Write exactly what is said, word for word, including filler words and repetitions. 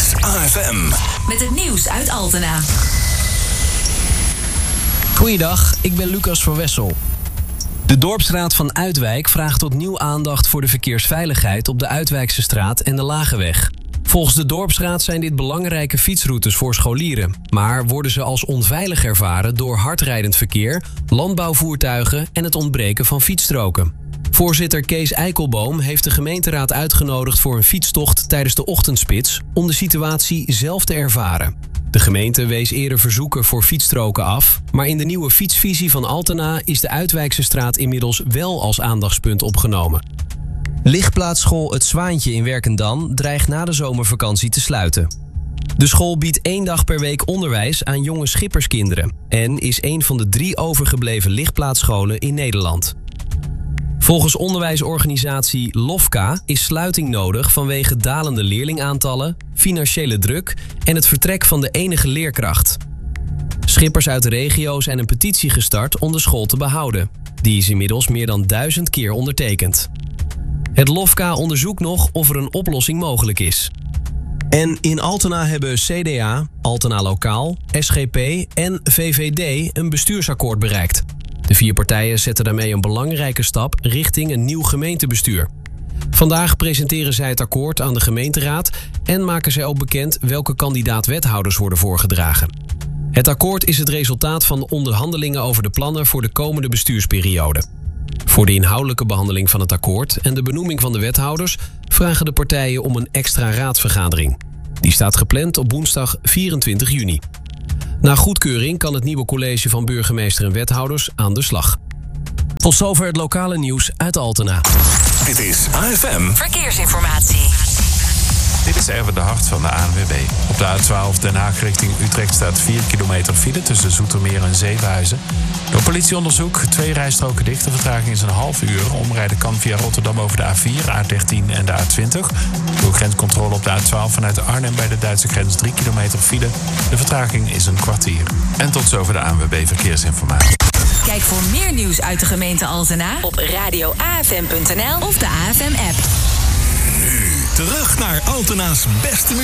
is A F M. Met het nieuws uit Altena. Goeiedag, ik ben Lucas van Wessel. De Dorpsraad van Uitwijk vraagt opnieuw aandacht voor de verkeersveiligheid op de Uitwijkse straat en de Lageweg. Volgens de Dorpsraad zijn dit belangrijke fietsroutes voor scholieren, maar worden ze als onveilig ervaren door hardrijdend verkeer, landbouwvoertuigen en het ontbreken van fietsstroken. Voorzitter Kees Eikelboom heeft de gemeenteraad uitgenodigd voor een fietstocht tijdens de ochtendspits om de situatie zelf te ervaren. De gemeente wees eerder verzoeken voor fietsstroken af, maar in de nieuwe fietsvisie van Altena is de Uitwijkse straat inmiddels wel als aandachtspunt opgenomen. Lichtplaatsschool Het Zwaantje in Werkendam dreigt na de zomervakantie te sluiten. De school biedt één dag per week onderwijs aan jonge schipperskinderen en is een van de drie overgebleven lichtplaatsscholen in Nederland. Volgens onderwijsorganisatie LOFKA is sluiting nodig vanwege dalende leerlingaantallen, financiële druk en het vertrek van de enige leerkracht. Schippers uit de regio zijn een petitie gestart om de school te behouden. Die is inmiddels meer dan duizend keer ondertekend. Het LOFKA onderzoekt nog of er een oplossing mogelijk is. En in Altena hebben C D A, Altena Lokaal, S G P en V V D een bestuursakkoord bereikt. De vier partijen zetten daarmee een belangrijke stap richting een nieuw gemeentebestuur. Vandaag presenteren zij het akkoord aan de gemeenteraad en maken zij ook bekend welke kandidaat-wethouders worden voorgedragen. Het akkoord is het resultaat van de onderhandelingen over de plannen voor de komende bestuursperiode. Voor de inhoudelijke behandeling van het akkoord en de benoeming van de wethouders vragen de partijen om een extra raadsvergadering. Die staat gepland op woensdag vierentwintig juni. Na goedkeuring kan het nieuwe college van burgemeester en wethouders aan de slag. Tot zover het lokale nieuws uit Altena. Dit is A F M. Verkeersinformatie. Dit is Erwin de Hart van de A N W B. Op de A twaalf Den Haag richting Utrecht staat vier kilometer file tussen Zoetermeer en Zevenhuizen. Door politieonderzoek twee rijstroken dicht. De vertraging is een half uur. Omrijden kan via Rotterdam over de A vier, A dertien en de A twintig. Door grenscontrole op de A twaalf vanuit Arnhem bij de Duitse grens drie kilometer file. De vertraging is een kwartier. En tot zover de A N W B Verkeersinformatie. Kijk voor meer nieuws uit de gemeente Altena op radio a f m punt n l of de A F M-app. Nu terug naar Altena's beste